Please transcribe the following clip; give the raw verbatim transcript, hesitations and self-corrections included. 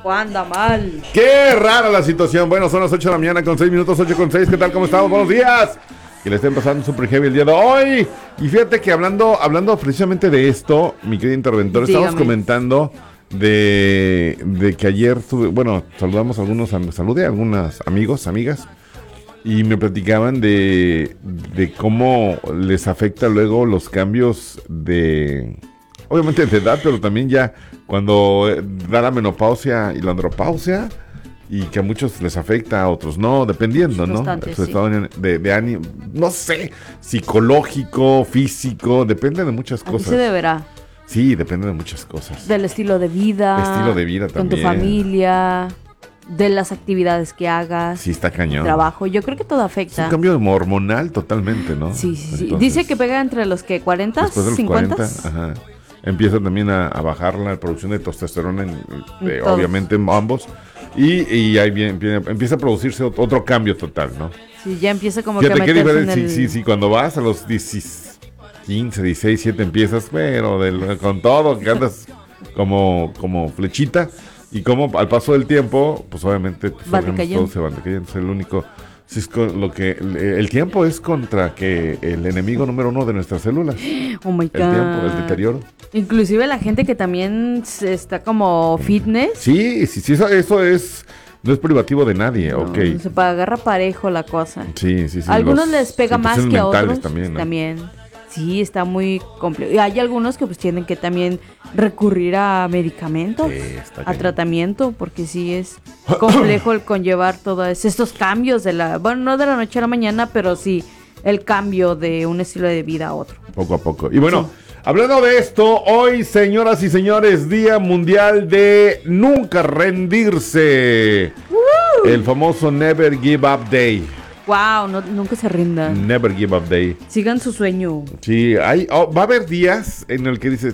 o anda mal. Qué rara la situación. Bueno, son las ocho de la mañana con seis minutos, ocho con seis. ¿Qué tal? ¿Cómo estamos? Buenos días. Que le estén pasando super heavy el día de hoy. Y fíjate que hablando, hablando precisamente de esto, mi querido interventor, Dígame. estamos comentando de, de que ayer tuve, bueno, saludamos a algunos, saludé a algunos amigos, amigas, y me platicaban de, de cómo les afecta luego los cambios de, obviamente de edad, pero también ya cuando da la menopausia y la andropausia, y que a muchos les afecta, a otros no, dependiendo, ¿no? Bastante, Su sí. estado de, de, de ánimo, no sé, psicológico, físico, depende de muchas Así cosas. se deberá. Sí, depende de muchas cosas. Del estilo de vida. Estilo de vida Con tu también. familia. De las actividades que hagas. Sí, está cañón. Trabajo. Yo creo que todo Es afecta. un cambio hormonal totalmente, ¿no? Sí, sí, sí. Entonces, Dice que pega entre los que cuarenta, después de los cincuenta. cuarenta, ajá, empieza también a, a bajar la producción de testosterona, en, de, En todos. obviamente en ambos, y, y ahí bien, bien, empieza a producirse ot- otro cambio total, ¿no? Sí, ya empieza como Fíjate que qué a meterse en diferencia, el... sí, sí, sí, cuando vas a los diez, quince, dieciséis, diecisiete empiezas, pero del- con todo, que andas como, como flechita, y como al paso del tiempo, pues obviamente tus Va órganos decayendo. todos se van decayendo. Es el único, sí, es con lo que, el, el tiempo es contra que el enemigo número uno de nuestras células, el Oh my God. tiempo, el deterioro. Inclusive la gente que también se- está como fitness. Sí, sí, sí, eso, eso es, no es privativo de nadie, no, ok. Se pa- agarra parejo la cosa. Sí, sí, sí. A algunos los- les pega más situaciones que a mentales otros. también, ¿no? También. Sí, está muy complejo. Y hay algunos que pues tienen que también recurrir a medicamentos, Sí, está a cañón. tratamiento, porque sí es complejo el conllevar todos estos cambios de la, bueno, no de la noche a la mañana, pero sí el cambio de un estilo de vida a otro. Poco a poco. Y bueno, Sí. hablando de esto, hoy, señoras y señores, Día Mundial de Nunca Rendirse. El famoso Never Give Up Day. Wow, no, nunca se rindan. Never Give Up Day. Sigan su sueño. Sí, hay, oh, va a haber días en el que dices,